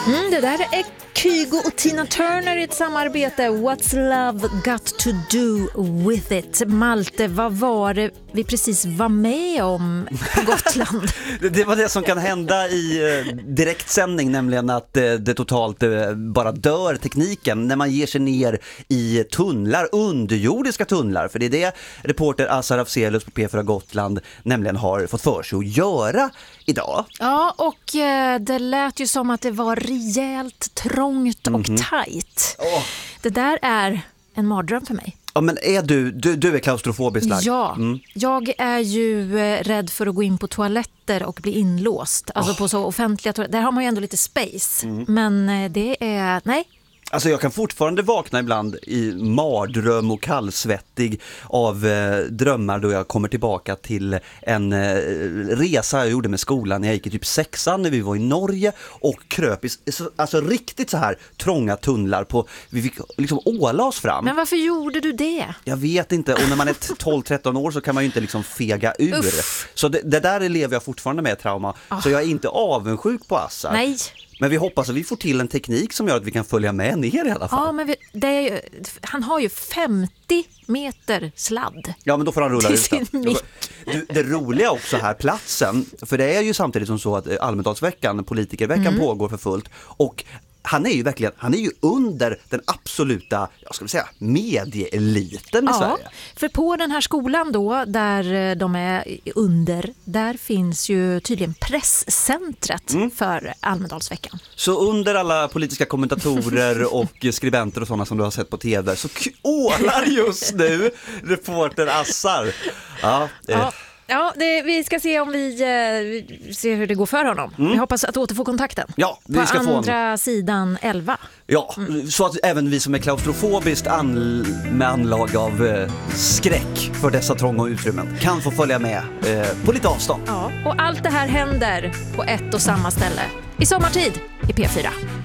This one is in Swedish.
Det där är Kygo och Tina Turner i ett samarbete. What's love got to do with it? Malte, vad var det vi precis var med om på Gotland? Det var det som kan hända i direktsändning, nämligen att det totalt bara dör tekniken när man ger sig ner i tunnlar, underjordiska tunnlar. För det är det reporter Azar Afzelius på P4 Gotland nämligen har fått för sig att göra idag. Ja, och det lät ju som att det var rejält trångt och tajt. Det där är en mardröm för mig. Ja, men är du är klaustrofobisk lagd? Ja, jag är ju rädd för att gå in på toaletter och bli inlåst. Alltså på så offentliga toaletter. Där har man ju ändå lite space. Men det är, nej. Alltså jag kan fortfarande vakna ibland i mardröm och kallsvettig av drömmar då jag kommer tillbaka till en resa jag gjorde med skolan när jag gick i typ 6:an när vi var i Norge och kröp i alltså riktigt så här trånga tunnlar på, vi fick liksom åla oss fram. Men varför gjorde du det? Jag vet inte, och när man är 12-13 år så kan man ju inte liksom fega ur. Uff. Så det där lever jag fortfarande med trauma. Så jag är inte avundsjuk på Assa. Nej. Men vi hoppas att vi får till en teknik som gör att vi kan följa med ner i alla fall. Ja, men han har ju 50 meter sladd. Ja, men då får han rulla ut den. Det roliga också här, platsen, för det är ju samtidigt som så att Almedalsveckan, politikerveckan pågår för fullt, och han är ju under den absoluta, jag ska säga, medieeliten i Sverige. För på den här skolan då, där de är under, där finns ju tydligen presscentret för Almedalsveckan. Så under alla politiska kommentatorer och skribenter och sådana som du har sett på tv så ålar just nu reporter Assar. Ja, vi ska se om vi ser hur det går för honom. Vi hoppas att återfå kontakten. Ja, vi ska på andra sidan 11. Ja, så att även vi som är klaustrofobiskt med anlag av skräck för dessa trånga utrymmen kan få följa med på lite avstånd. Ja, och allt det här händer på ett och samma ställe i sommartid i P4.